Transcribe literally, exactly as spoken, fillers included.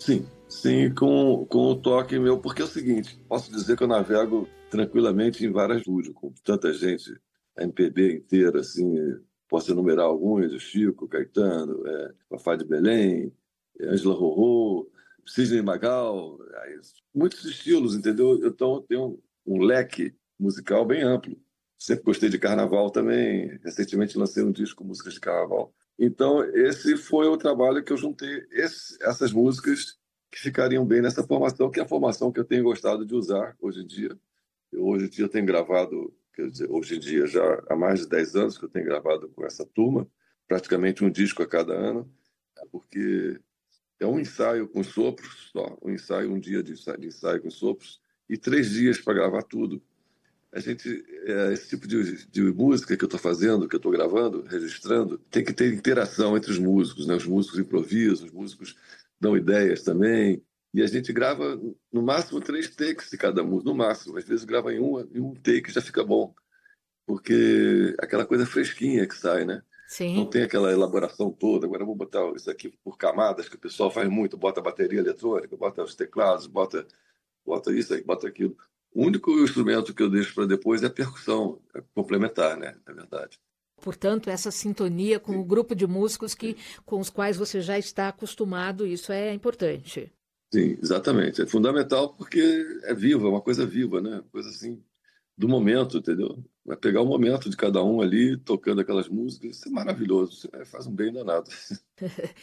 Sim, sim, com, com o toque meu, porque é o seguinte, posso dizer que eu navego tranquilamente em várias estúdios, com tanta gente, a M P B inteira, assim, posso enumerar alguns, o Chico, Caetano, é, Fafá de Belém, é, Ângela Rorô, Cisne Magal, aí, muitos estilos, entendeu? Então eu tenho um, um leque musical bem amplo. Sempre gostei de carnaval também, recentemente lancei um disco com músicas de carnaval. Então, esse foi o trabalho que eu juntei esse, essas músicas que ficariam bem nessa formação, que é a formação que eu tenho gostado de usar hoje em dia. Eu, hoje em dia eu tenho gravado, quer dizer, hoje em dia já há mais de dez anos que eu tenho gravado com essa turma, praticamente um disco a cada ano, porque é um ensaio com sopros só, um ensaio, um dia de ensaio, de ensaio com sopros, e três dias para gravar tudo. A gente, é, esse tipo de, de música que eu estou fazendo, que eu estou gravando, registrando, tem que ter interação entre os músicos, né? Os músicos improvisam, os músicos dão ideias também. E a gente grava, no máximo, três takes de cada música, no máximo. Às vezes grava em um, em um take já fica bom, porque aquela coisa fresquinha que sai, né? Não Sim. tem aquela elaboração toda. Agora eu vou botar isso aqui por camadas, que o pessoal faz muito, bota a bateria eletrônica, bota os teclados, bota bota isso aí, bota aquilo. O único instrumento que eu deixo para depois é a percussão, é complementar, né? Na verdade. Portanto, essa sintonia com o Sim, grupo de músicos que, sim, com os quais você já está acostumado, isso é importante. sim, exatamente. É fundamental porque é viva, é uma coisa viva, né? Coisa assim do momento, entendeu? Vai pegar o momento de cada um ali, tocando aquelas músicas, isso é maravilhoso, isso é- faz um bem danado.